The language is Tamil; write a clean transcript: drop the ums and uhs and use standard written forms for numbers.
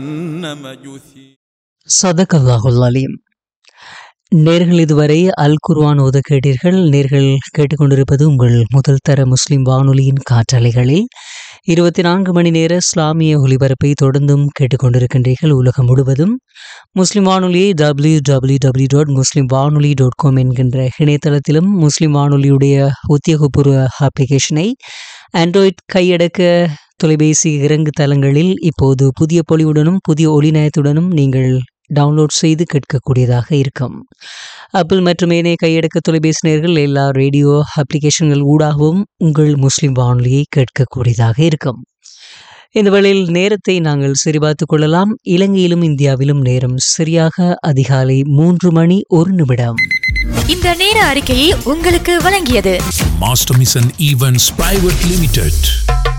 சதகல்லாஹுல் அலீம். நேர்கள் இதுவரை அல் குர்ஆன் ஓத கேட்டீர்கள். நேர்கள் கேட்டுக்கொண்டிருப்பது உங்கள் முதல் தர முஸ்லிம் வானொலியின் காற்றலைகளில் 24 மணி நேர இஸ்லாமிய ஒலிபரப்பை தொடர்ந்தும் கேட்டுக்கொண்டிருக்கின்றீர்கள். உலகம் முழுவதும் முஸ்லிம் வானொலியை www.muslimwanoli.com என்கின்ற இணையதளத்திலும் முஸ்லிம் வானொலியுடைய உத்தியோகபூர்வ அப்ளிகேஷனை ஆண்ட்ராய்ட் கையடக்க தொலைபேசி இறங்கு தளங்களில் இப்போது புதிய பொலிவுடனும் புதிய ஒளிநயத்துடனும் நீங்கள் டவுன்லோட் செய்து கேட்கக்கூடியதாக இருக்கும். ஆப்பிள் மற்றும் ஏனைய கையடக்க தொலைபேசி நேயர்கள் எல்லா ரேடியோ அப்ளிகேஷன்கள் ஊடாகவும் உங்கள் முஸ்லிம் வானொலியை கேட்கக்கூடியதாக இருக்கும். இந்த வேளையில் நேரத்தை நாங்கள் சரிபார்த்துக் கொள்ளலாம். இலங்கையிலும் இந்தியாவிலும் நேரம் சரியாக அதிகாலை 3:01. இந்த நேர அறிக்கையை உங்களுக்கு வழங்கியது master mission events private limited.